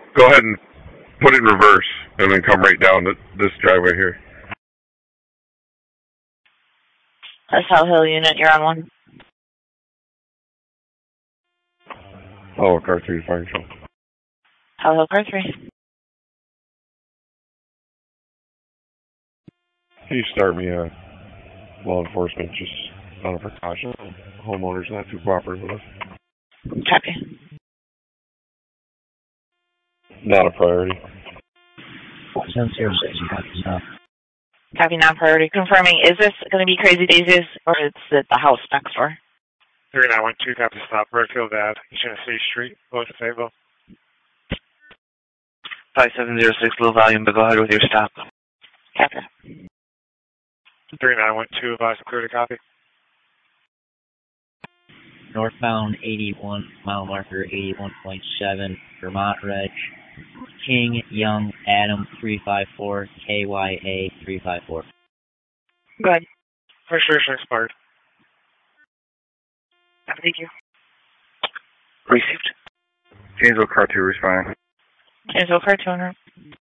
Go ahead and put it in reverse, and then come right down to this driveway here. South Hill unit, you're on 1. Oh, car 3 to fire control. South Hill, car 3. Can you start me law enforcement just out of precaution? Homeowners not too cooperative with us. Copy. Not a priority. 706, you got this now. Copy, non-priority. Confirming, is this going to be Crazy Daisies, or is it the house next door? 3912, copy, stop, Redfield Ave, East Tennessee Street, Village of Fayetteville. 5706, low volume, but go ahead with your stop. Copy. 3912, advise clear to copy. Northbound 81, mile marker 81.7, Vermont Reg. King, Young, Adam 354, KYA 354. Good. Registration expired. Thank you. Received. Janesville car 2 responding. Janesville car 200.